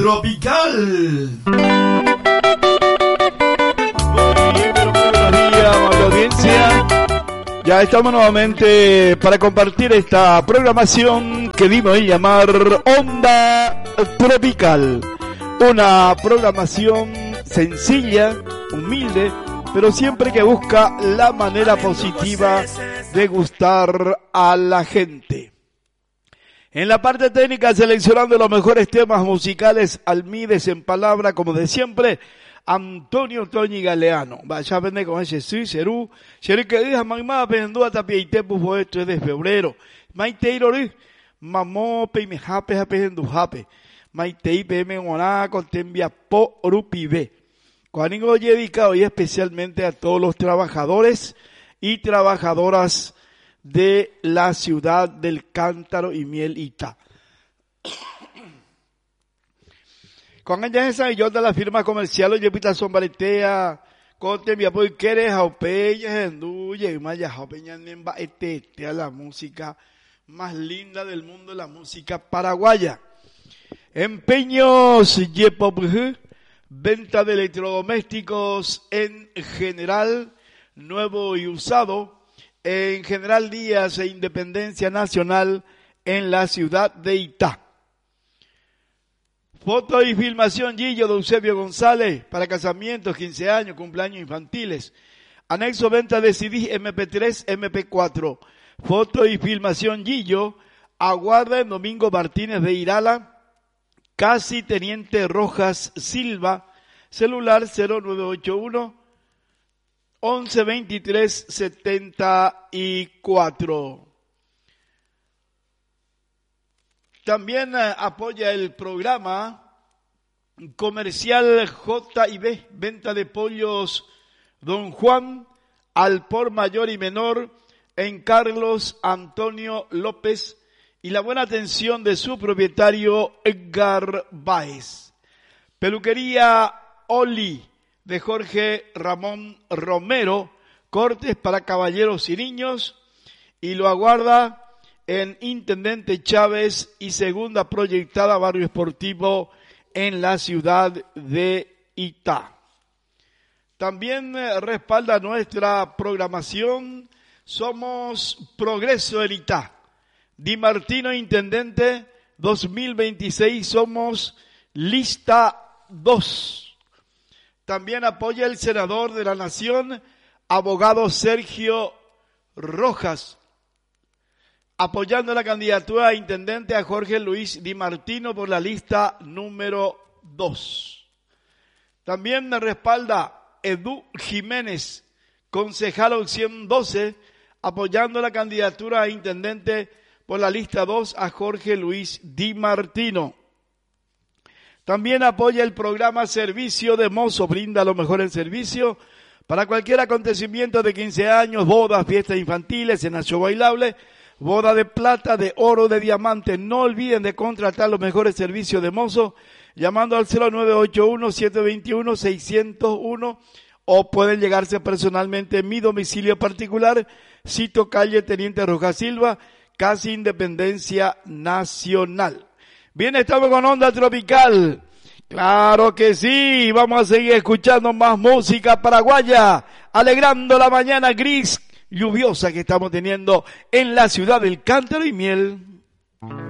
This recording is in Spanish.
Tropical. Muy bien, pero muy buenos días, amable audiencia. Ya estamos nuevamente para compartir esta programación que dimos en llamar Onda Tropical. Una programación sencilla, humilde, pero siempre que busca la manera positiva de gustar a la gente. En la parte técnica, seleccionando los mejores temas musicales, Almides en palabra, como de siempre, Antonio Toñi Galeano. Vaya a vender con ese sí, Cerú. Cerú que diga, mamá, pendúa tapiaite, pues esto es de febrero. Maiteiro, mamó, pe me jape, jape, endu jape. Maitei, pe me moná, con tembia po, rupibe. Cuando dedicado y especialmente a todos los trabajadores y trabajadoras de la ciudad del Cántaro y Miel Itá. Con ella esa y yo de la firma comercial oye pita son baletea conte mi apoyo quieres aupeya enduye y maya aupeña nemba a la música más linda del mundo, la música paraguaya. Empeños Yepopj, venta de electrodomésticos en general, nuevo y usado, en General Díaz e Independencia Nacional en la ciudad de Itá. Foto y filmación Gillo de Eusebio González para casamientos, 15 años, cumpleaños infantiles. Anexo venta de CD MP3, MP4. Foto y filmación Gillo, aguarda en Domingo Martínez de Irala, casi Teniente Rojas Silva, celular 0981 1123 74. También apoya el programa comercial J&B, venta de pollos Don Juan al por mayor y menor en Carlos Antonio López y la buena atención de su propietario Edgar Báez. Peluquería Oli de Jorge Ramón Romero, cortes para caballeros y niños, y lo aguarda en Intendente Chávez y segunda proyectada Barrio Esportivo en la ciudad de Itá. También respalda nuestra programación Somos Progreso en Itá. Di Martino Intendente 2026 somos lista 2. También apoya el senador de la Nación, abogado Sergio Rojas, apoyando la candidatura a intendente a Jorge Luis Di Martino por la lista número 2. También me respalda Edu Jiménez, concejal opción 12, apoyando la candidatura a intendente por la lista 2 a Jorge Luis Di Martino. También apoya el programa Servicio de Mozo, brinda lo mejor en servicio para cualquier acontecimiento de 15 años, bodas, fiestas infantiles, cenacho bailable, boda de plata, de oro, de diamante. No olviden de contratar los mejores servicios de Mozo llamando al 0981-721-601 o pueden llegarse personalmente en mi domicilio particular, Cito Calle Teniente Rojas Silva, casi Independencia Nacional. Bien, estamos con Onda Tropical. Claro que sí, vamos a seguir escuchando más música paraguaya, alegrando la mañana gris, lluviosa que estamos teniendo en la ciudad del Cántaro y Miel.